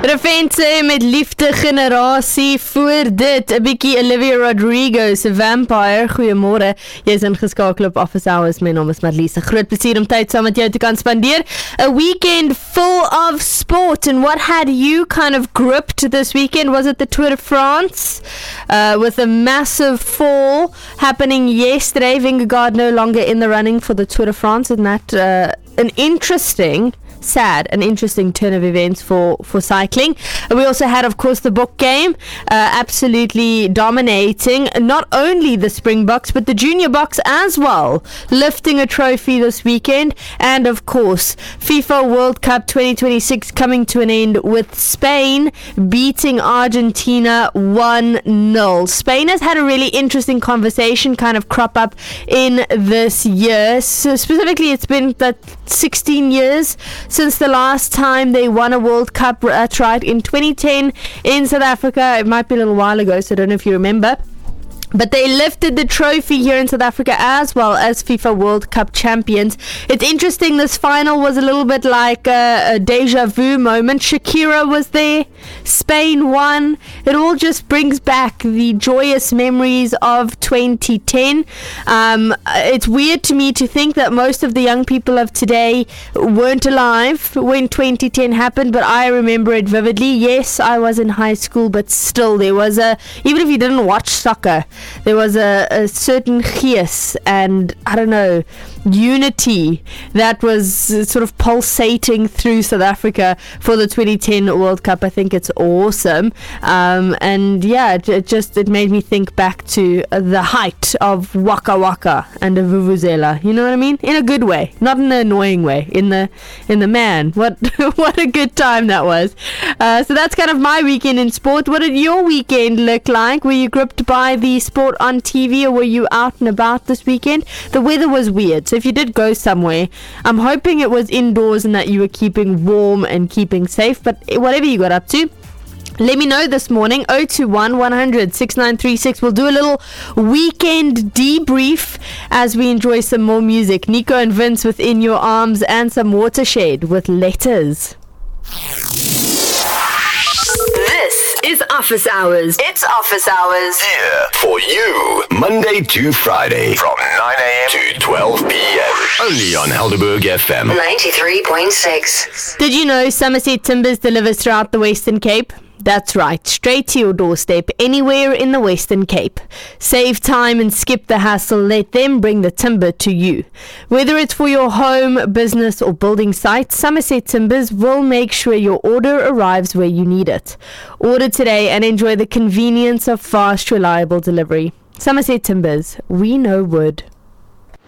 Revense met liefde generasie. Voor dit 'n bietjie Olivia Rodrigo se Vampire. Goeiemôre. Jy's ingeskakel op Office Hours. My naam is Marlies. 'n Groot plesier om tyd saam met jou te kan spandeer. A weekend full of sport. And what had you kind of gripped this weekend? Was it the Tour de France? With a massive fall happening yesterday. Vingegaard no longer in the running for the Tour de France. Isn't that an interesting turn of events for cycling. We also had, of course, the book game, absolutely dominating not only the Springboks but the Junior Boks as well, lifting a trophy this weekend. And of course, FIFA World Cup 2026 coming to an end with Spain beating Argentina 1-0. Spain has had a really interesting conversation kind of crop up in this year. So specifically, it's been that 16 years since the last time they won a World Cup, tried in 2010 in South Africa. It might be a little while ago, so I don't know if you remember. But they lifted the trophy here in South Africa as well as FIFA World Cup champions. It's interesting, this final was a little bit like a deja vu moment. Shakira was there, Spain won. It all just brings back the joyous memories of 2010. It's weird to me to think that most of the young people of today weren't alive when 2010 happened, but I remember it vividly. Yes, I was in high school, but still there was even if you didn't watch soccer, there was a certain gees and, I don't know, unity that was sort of pulsating through South Africa for the 2010 World Cup. I think it's awesome. And yeah, it made me think back to the height of Waka Waka and the Vuvuzela. You know what I mean? In a good way, not in an annoying way. In the man. What a good time that was. So that's kind of my weekend in sport. What did your weekend look like? Were you gripped by the sport on TV, or were you out and about this weekend? The weather was weird, so if you did go somewhere, I'm hoping it was indoors and that you were keeping warm and keeping safe. But whatever you got up to, let me know this morning. 021 100 6936. We'll do a little weekend debrief as we enjoy some more music. Nico and Vince with In Your Arms and some Watershed with Letters. This is Office Hours. It's Office Hours. Here for you, Monday to Friday from 9 a.m. to 12 p.m. Only on Helderberg FM 93.6. Did you know Somerset Timbers delivers throughout the Western Cape? That's right, straight to your doorstep, anywhere in the Western Cape. Save time and skip the hassle, let them bring the timber to you. Whether it's for your home, business or building site, Somerset Timbers will make sure your order arrives where you need it. Order today and enjoy the convenience of fast, reliable delivery. Somerset Timbers, we know wood.